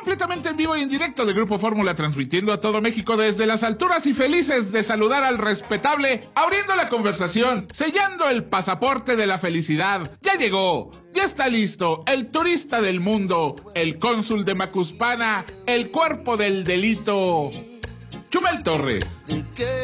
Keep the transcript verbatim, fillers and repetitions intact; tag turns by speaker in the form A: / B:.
A: completamente en vivo y en directo de Grupo Fórmula, transmitiendo a todo México desde las alturas y felices de saludar al respetable, abriendo la conversación, sellando el pasaporte de la felicidad. Ya llegó, ya está listo, el turista del mundo, el cónsul de Macuspana, el cuerpo del delito, Chumel Torres.